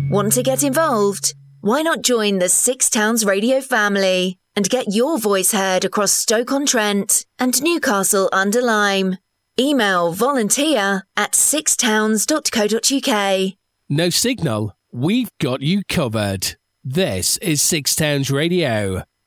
Want to get involved? Why not join the Six Towns Radio family and get your voice heard across Stoke-on-Trent and Newcastle-under-Lyme? Email volunteer@sixtowns.co.uk. No signal? We've got you covered. This is Six Towns Radio.